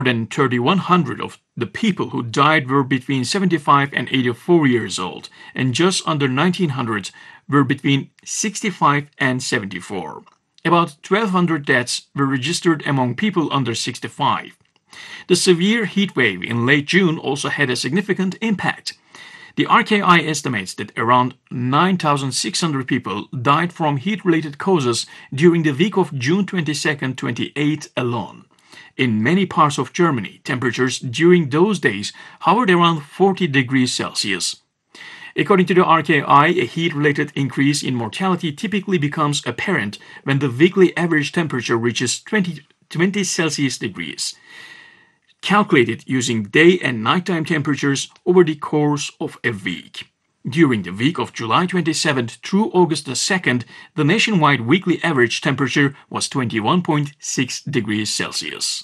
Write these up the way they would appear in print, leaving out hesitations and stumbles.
than 3,100 of the people who died were between 75 and 84 years old, and just under 1,900 were between 65 and 74. About 1,200 deaths were registered among people under 65. The severe heat wave in late June also had a significant impact. The RKI estimates that around 9,600 people died from heat-related causes during the week of June 22nd, 28 alone. In many parts of Germany, temperatures during those days hovered around 40 degrees Celsius. According to the RKI, a heat-related increase in mortality typically becomes apparent when the weekly average temperature reaches 20 Celsius degrees, calculated using day and nighttime temperatures over the course of a week. During the week of July 27th through August 2nd, the nationwide weekly average temperature was 21.6 degrees Celsius.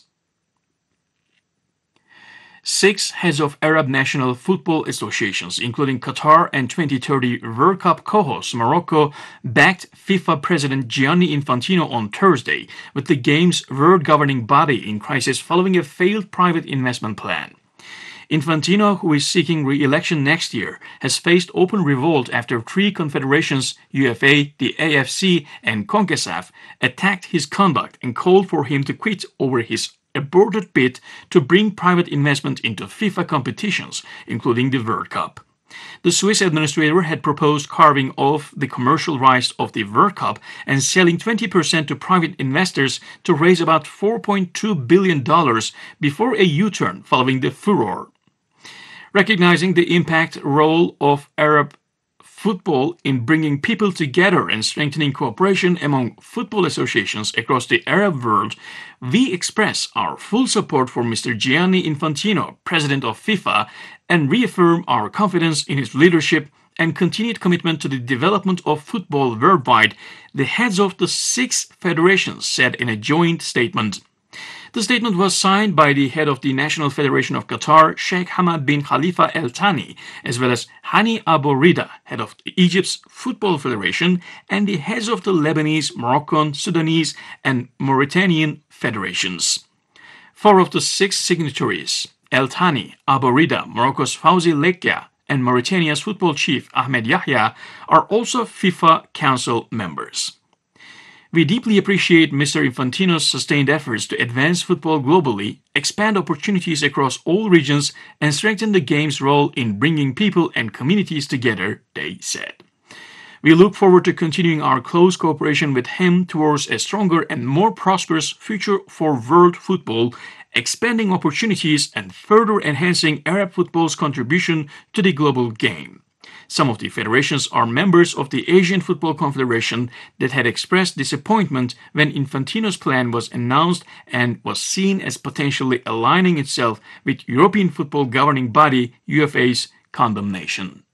6 heads of Arab national football associations, including Qatar and 2030 World Cup co-host Morocco, backed FIFA President Gianni Infantino on Thursday, with the game's world governing body in crisis following a failed private investment plan. Infantino, who is seeking re-election next year, has faced open revolt after 3 confederations, UEFA, the AFC, and CONCACAF, attacked his conduct and called for him to quit over his aborted bid to bring private investment into FIFA competitions, including the World Cup. The Swiss administrator had proposed carving off the commercial rights of the World Cup and selling 20% to private investors to raise about $4.2 billion before a U-turn following the furor. Recognizing the impact role of Arab football in bringing people together and strengthening cooperation among football associations across the Arab world, we express our full support for Mr. Gianni Infantino, President of FIFA, and reaffirm our confidence in his leadership and continued commitment to the development of football worldwide, the heads of the 6 federations said in a joint statement. The statement was signed by the head of the National Federation of Qatar, Sheikh Hamad bin Khalifa Al Thani, as well as Hani Abu Rida, head of Egypt's Football Federation, and the heads of the Lebanese, Moroccan, Sudanese, and Mauritanian federations. 4 of the 6 signatories, Al Thani, Abu Rida, Morocco's Fawzi Lekja, and Mauritania's football chief Ahmed Yahya, are also FIFA Council members. We deeply appreciate Mr. Infantino's sustained efforts to advance football globally, expand opportunities across all regions, and strengthen the game's role in bringing people and communities together, they said. We look forward to continuing our close cooperation with him towards a stronger and more prosperous future for world football, expanding opportunities and further enhancing Arab football's contribution to the global game. Some of the federations are members of the Asian Football Confederation that had expressed disappointment when Infantino's plan was announced and was seen as potentially aligning itself with European football governing body UEFA's condemnation.